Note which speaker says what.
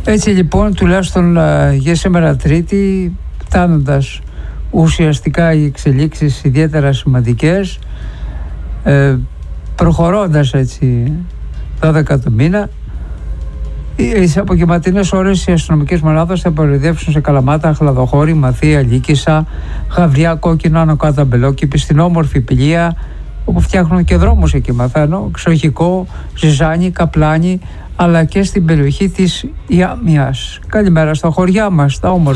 Speaker 1: Έτσι λοιπόν, τουλάχιστον για σήμερα Τρίτη, φτάνοντας ουσιαστικά οι εξελίξεις ιδιαίτερα σημαντικές, προχωρώντας έτσι 12 του μήνα, στις απογευματινές ώρες οι αστυνομικές μονάδες θα προεδρεύσουν σε Καλαμάτα, Χλαδοχώρη, Μαθία, Λύκισσα, Γαβριά, Κόκκινο, Άνω Κάτω Αμπελόκηπη, στην όμορφη Πηλία, όπου φτιάχνουν και δρόμους εκεί, μαθαίνω, Ξοχικό, Ζιζάνι, Καπλάνη, αλλά και στην περιοχή της Ιάμιας. Καλημέρα στα χωριά μας, τα όμορφα.